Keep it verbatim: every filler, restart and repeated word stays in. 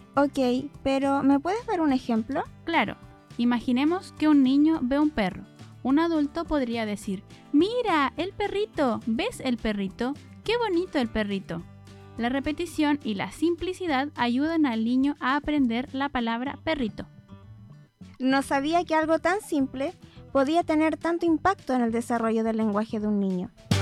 Ok, pero ¿me puedes dar un ejemplo? Claro, imaginemos que un niño ve un perro. Un adulto podría decir, ¡mira, el perrito! ¿Ves el perrito? ¡Qué bonito el perrito! La repetición y la simplicidad ayudan al niño a aprender la palabra perrito. No sabía que algo tan simple podía tener tanto impacto en el desarrollo del lenguaje de un niño.